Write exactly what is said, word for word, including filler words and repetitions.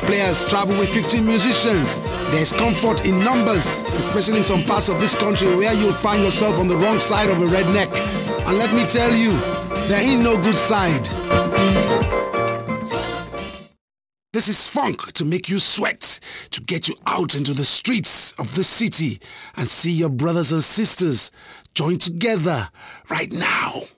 players travel with fifteen musicians. There's comfort in numbers, especially in some parts of this country where you'll find yourself on the wrong side of a redneck. And let me tell you, there ain't no good side. This is funk to make you sweat, to get you out into the streets of the city and see your brothers and sisters join together right now.